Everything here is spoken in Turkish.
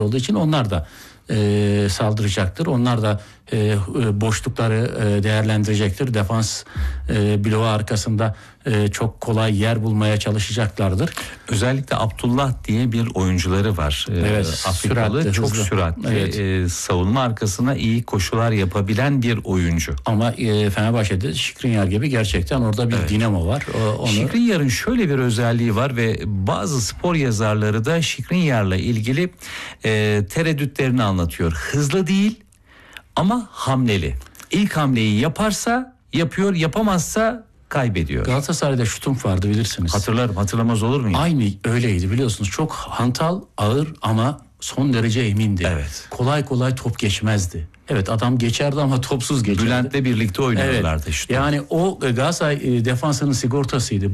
olduğu için onlar da saldıracaktır. Onlar da boşlukları değerlendirecektir. Defans bloğu arkasında çok kolay yer bulmaya çalışacaklardır. Özellikle Abdullah diye bir oyuncuları var. Evet, Afrikalı, süratli, çok hızlı. süratli, Evet. savunma arkasına iyi koşular yapabilen bir oyuncu. Ama Fenerbahçe'de Skriniar gibi gerçekten orada bir dinamo var. Skriniar'ın şöyle bir özelliği var ve bazı spor yazarları da Skriniar'la ilgili tereddütlerini anlatıyor. Hızlı değil ama hamleli. İlk hamleyi yaparsa yapıyor, yapamazsa kaybediyor. Galatasaray'da Şutumf vardı, bilirsiniz. Hatırlarım, hatırlamaz olur muyum? Aynı öyleydi, biliyorsunuz. Çok hantal, ağır ama son derece emindi. Evet. Kolay kolay top geçmezdi. Evet, adam geçerdi ama topsuz geçerdi. Bülent'le birlikte oynuyorlardı işte. Yani o Galatasaray defansının sigortasıydı.